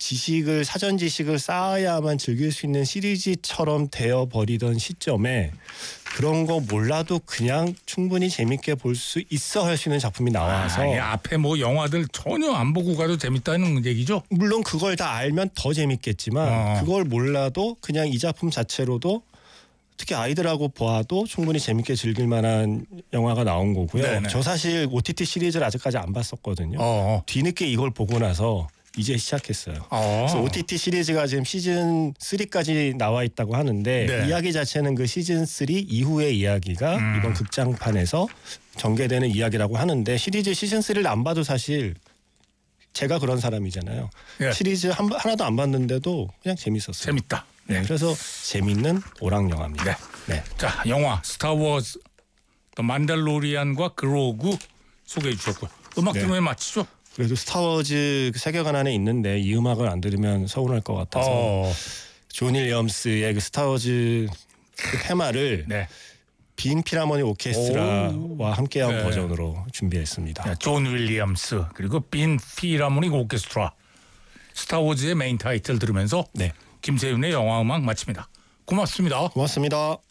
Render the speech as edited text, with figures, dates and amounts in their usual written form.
사전 지식을 쌓아야만 즐길 수 있는 시리즈처럼 되어버리던 시점에 그런 거 몰라도 그냥 충분히 재밌게 볼 수 있어 할 수 있는 작품이 나와서 앞에 뭐 영화들 전혀 안 보고 가도 재밌다는 얘기죠? 물론 그걸 다 알면 더 재밌겠지만 그걸 몰라도 그냥 이 작품 자체로도 특히 아이들하고 보아도 충분히 재밌게 즐길 만한 영화가 나온 거고요. 네네. 저 사실 OTT 시리즈를 아직까지 안 봤었거든요. 뒤늦게 이걸 보고 나서 이제 시작했어요. 그래서 OTT 시리즈가 지금 시즌 3까지 나와 있다고 하는데 네. 이야기 자체는 그 시즌 3 이후의 이야기가 이번 극장판에서 전개되는 이야기라고 하는데 시리즈 시즌 3를 안 봐도 사실 제가 그런 사람이잖아요. 예. 시리즈 하나도 안 봤는데도 그냥 재밌었어요. 재밌다. 네, 그래서 재밌는 오락 영화입니다. 네. 네. 자, 영화 스타워즈 더 만달로리안과 그로구 소개해 주셨고요. 음악 네. 들으면 마치죠? 그래도 스타워즈 세계관 안에 있는데 이 음악을 안 들으면 서운할 것 같아서 존 윌리엄스의 그 스타워즈 그 테마를 네. 빈 피라모니 오케스트라와 함께한 네. 버전으로 준비했습니다. 네, 존 윌리엄스 그리고 빈 피라모닉 오케스트라 스타워즈의 메인 타이틀 들으면서 네. 김세윤의 영화 음악 마칩니다. 고맙습니다. 고맙습니다.